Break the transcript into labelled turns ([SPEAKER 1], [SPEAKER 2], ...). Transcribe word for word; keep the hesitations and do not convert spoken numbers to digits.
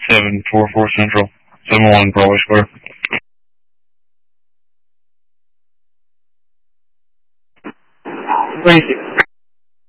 [SPEAKER 1] seven four four Central, seven one Broadway Square.
[SPEAKER 2] Thank you.